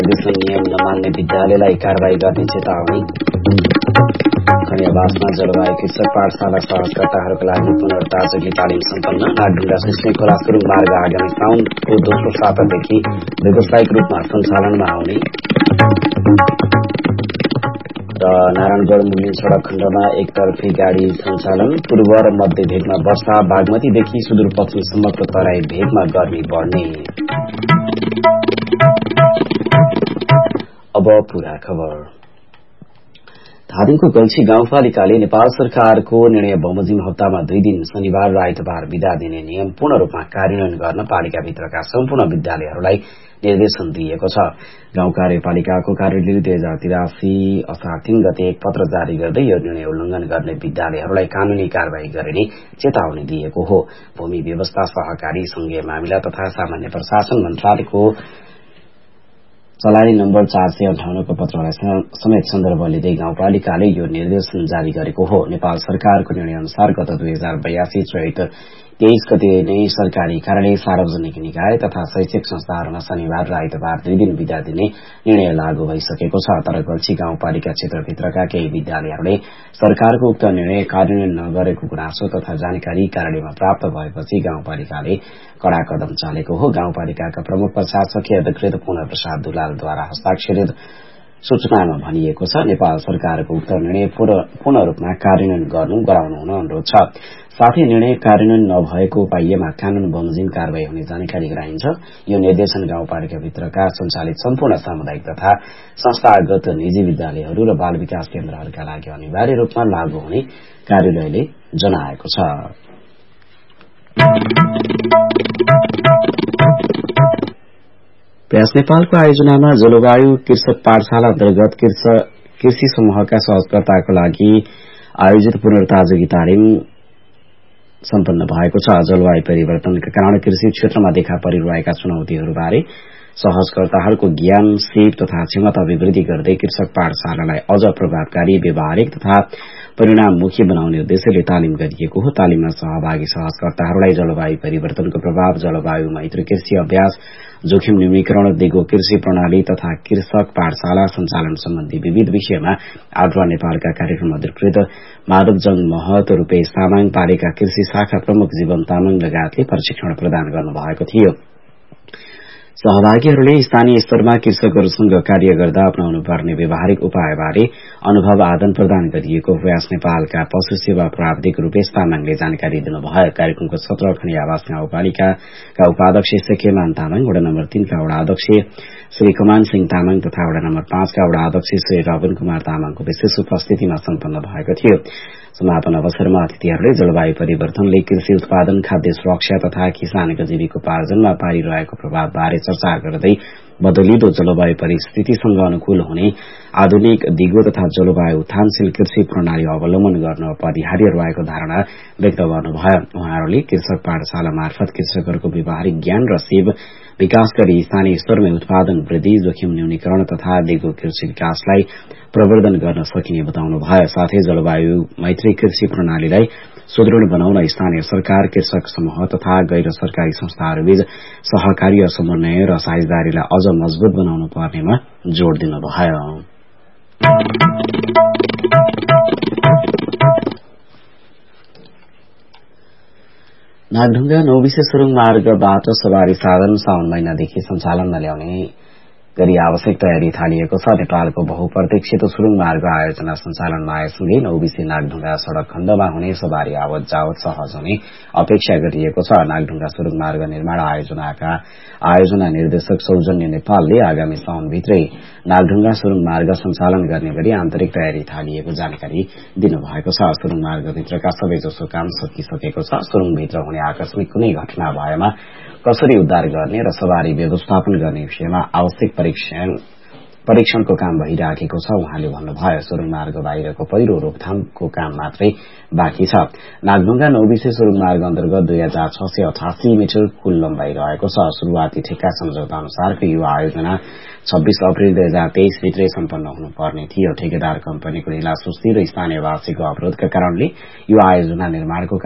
निर्देशन नियम नमान्ने विद्यालयलाई कारवाही गर्ने चेतावनी। खनियावासमा जलवायु कृषक पाठशाला सहजकर्ताहरूका लागि पुनर्ताजगी तालिम सम्पन्न। नागढुङ्गा सिस्ने खोला सुरुङ मार्ग आगामी साउनको दोस्रो सातादेखि व्यावसायिक रूपमा सञ्चालनमा आउने। र नारायणगढ़ मुलिन सड़क खण्डमा एकतर्फी गाड़ी सञ्चालन। पूर्व र मध्य भेगमा वर्षा, बागमतीदेखि सुदूरपश्चिमसम्मको तराई भेगमा गर्मी बढ्ने। अब पूरा खबर। धादिङको गल्छी गाउँपालिकाले नेपाल सरकारको निर्णय बमोजिम हप्तामा 2 दिन शनिबार र आइतबार बिदा दिने नियम पूर्ण रूपमा कार्यान्वयन गर्न पालिकाभित्रका सम्पूर्ण विद्यालयहरूलाई निर्देशन दिएको छ। गाउँ कार्यपालिकाको कार्यालयले 2083 असार 3 गते एक पत्र जारी गर्दै यो निर्णय उल्लंघन गर्ने विद्यालयहरूलाई कानूनी कार्यवाही गरिने चेतावनी दिएको हो। भूमि व्यवस्था, सहकारी, संघीय मामिला तथा सामान्य प्रशासन मन्त्रालयको चलानी नम्बर 458 को पत्रलाई समेत सन्दर्भ लिँदै गाउँपालिकाले यो निर्देशन जारी गरेको हो। नेपाल सरकारको निर्णय अनुसार गत 2082 चैत 23 गते नै सरकारी कार्यालय, सार्वजनिक निकाय तथा शैक्षिक संस्थाहरूमा शनिबार र आइतबार 2 दिन बिदा दिने निर्णय लागू भइसकेको छ। तर गल्छी गाउँपालिका क्षेत्रभित्रका केही विद्यालयहरूले सरकारको उक्त निर्णय कार्यान्वयन नगरेको गुनासो तथा जानकारी कार्यालयमा प्राप्त भएपछि गाउँपालिकाले कड़ा कदम चालेको हो। गाउँपालिकाका प्रमुख प्रशासकीय अधिकृत पुनः प्रसाद दुलालद्वारा हस्ताक्षरित सूचनामा भनिएको छ, नेपाल सरकारको उक्त निर्णय पूर्ण रूपमा कार्यान्वयन गराउनु हुन अनुरोध छ। साथै निर्णय कार्यान्वयन नभएको पाइएमा कानून बमोजिम कार्यवाही हुने जानकारी गराइन्छ। यो निर्देशन गाउँपालिकाभित्रका सञ्चालित सम्पूर्ण सामुदायिक तथा संस्थागत निजी विद्यालयहरू र बाल विकास केन्द्रहरूका लागि अनिवार्य रूपमा लागू हुने कार्यालयले जनाएको छ। प्यास नेपालको आयोजनामा जलवायु कृषक पाठशाला अन्तर्गत कृषि समूहका सहजकर्ताको लागि आयोजित पुनर्ताजगी तालिम सम्पन्न भएको छ। जलवायु परिवर्तनका कारण कृषि क्षेत्रमा देखा परिरहेका चुनौतीहरूबारे सहजकर्ताहरूको ज्ञान, सिप तथा क्षमता वृद्धि गर्दै कृषक पाठशालालाई अझ प्रभावकारी, व्यावहारिक तथा परिणाममुखी बनाउने उद्देश्यले तालिम गरिएको हो। तालिममा सहभागी सहजकर्ताहरूलाई जलवायु परिवर्तनको प्रभाव, जलवायु मैत्री कृषि अभ्यास, जोखिम न्यूनीकरण, दिगो कृषि प्रणाली तथा कृषक पाठशाला सञ्चालन सम्बन्धी विविध विषयमा आडवा नेपालका कार्यक्रम अधिकृत माधवजंग महत, रूपेश तामाङ, पालिका कृषि शाखा प्रमुख जीवन तामाङ लगायतले प्रशिक्षण प्रदान गर्नुभएको थियो। सहभागीहरूले स्थानीय स्तरमा कृषकहरूसँग कार्य गर्दा अपनाउनु पर्ने व्यावहारिक उपायबारे अनुभव आदान प्रदान गरिएको व्यास नेपालका पशु सेवा प्राविधिक रूपेश तामाङले जानकारी दिनुभयो। कार्यक्रमको 17 खनियावास गाउँपालिकाका उपाध्यक्ष सेकेमान तामाङ, वडा नम्बर 3 का वडा अध्यक्ष श्री कमान सिंह तामाङ तथा वडा नम्बर 5 का वडा अध्यक्ष श्री रविन कुमार तामाङको विशेष उपस्थितिमा सम्पन्न भएको थियो। समापन अवसरमा अतिथिहरूले जलवायु परिवर्तनले कृषि उत्पादन, खाद्य सुरक्षा तथा किसानको जीविकोपार्जनमा पारिरहेको प्रभावबारे चर्चा गर्दै बदलिदो जलवायु परिस्थितिसँग अनुकूल हुने आधुनिक, दिगो तथा जलवायु उत्थानशील कृषि प्रणाली अवलम्बन गर्न अपरिहार्य रहेको धारणा व्यक्त गर्नुभयो। उहाँहरूले कृषक पाठशाला मार्फत कृषकहरूको व्यावहारिक ज्ञान र सेव विकास गरी स्थानीय स्तरमा उत्पादन वृद्धि, जोखिम न्यूनीकरण तथा दिगो कृषि विकासलाई प्रवर्धन गर्न सकिने बताउनुभयो। साथै जलवायु मैत्री कृषि प्रणालीलाई सुदृढ़ बनाउन स्थानीय सरकार, कृषक समूह तथा गैर सरकारी संस्थाहरूबीच सहकार्य, समन्वय र साझेदारीलाई अझ मजबूत बनाउनु पर्नेमा जोड़ दिनुभयो। नागढुङ्गा नौबिसे सुरुङ मार्गबाट सवारी साधन साउन महिनादेखि सञ्चालनमा ल्याउने गरी आवश्यक तयारी थालिएको छ। नेपालको बहुप्रतीक्षित सुरुङ मार्ग आयोजना सञ्चालनमा आएसँगै नौबिसे नागढुङ्गा सड़क खण्डमा हुने सवारी आवत जावत सहज हुने अपेक्षा गरिएको छ। नागढुङ्गा सुरुङ मार्ग निर्माण आयोजनाका आयोजना निर्देशक सौजन्य नेपालले आगामी साउनभित्रै नागढुङ्गा सुरुङ मार्ग सञ्चालन गर्ने गरी आन्तरिक तयारी थालिएको जानकारी दिनुभएको छ। सुरुङ मार्गभित्रका सबैजसो काम सकिसकेको छ। सुरुङभित्र हुने आकस्मिक कुनै घटना भएमा कसरी उद्धार गर्ने र सवारी व्यवस्थापन गर्ने विषयमा आवश्यक परीक्षणको काम भइराखेको छ उहाँले भन्नुभयो। सुरुङ मार्ग बाहिरको पहिरो रोकथामको काम मात्रै बाँकी छ। नागढुङ्गा नौबिसे सुरुङ मार्ग अन्तर्गत 2688 मिटर कुल लम्बाई रहेको छ। शुरूआती ठेक्का सम्झौता अनुसारको यो आयोजना 26 अप्रिल 2023 भित्रै सम्पन्न हुनुपर्ने थियो। ठेकेदार कम्पनीको ढिलासुस्ती र स्थानीयवासीको अवरोधका कारणले यो आयोजना निर्माणको